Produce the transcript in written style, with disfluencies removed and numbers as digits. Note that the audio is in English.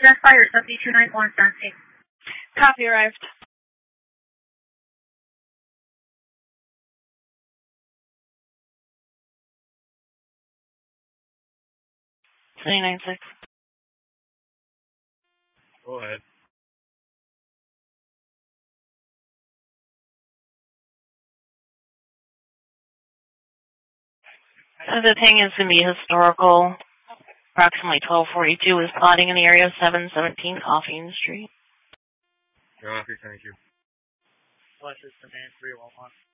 Just fire, subject 291, stand safe. Copy, arrived. $29.6. Go ahead. The thing is going to be historical. Approximately 1242 is plotting in the area of 717 Coffee Street. Copy, thank you. Flush is command 311.